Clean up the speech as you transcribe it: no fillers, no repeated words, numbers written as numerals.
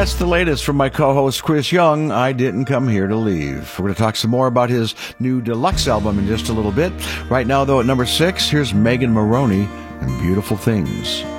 that's the latest from my co-host Chris Young. I didn't come here to leave. We're going to talk some more about his new deluxe album in just a little bit. Right now, though, at number 6, here's Megan Moroney and Beautiful Things.